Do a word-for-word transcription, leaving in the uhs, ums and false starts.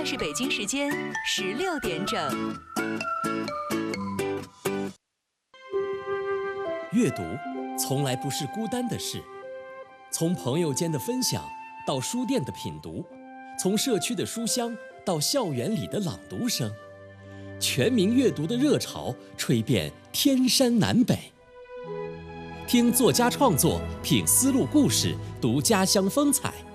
是北京时间十六点整。 阅读从来不是孤单的事，从朋友间的分享到书店的品读，从社区的书香到校园里的朗读声，全民阅读的热潮吹遍天山南北。听作家创作，品丝路故事，读家乡风采。